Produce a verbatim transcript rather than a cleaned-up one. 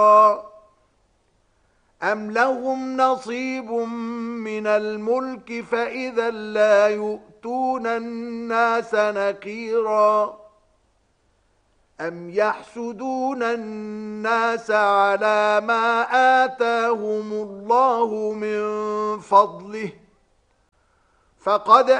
أم لهم نصيب من الملك فإذا لا يؤتون الناس نكيرا أم يحسدون الناس على ما آتاهم الله من فضله فقد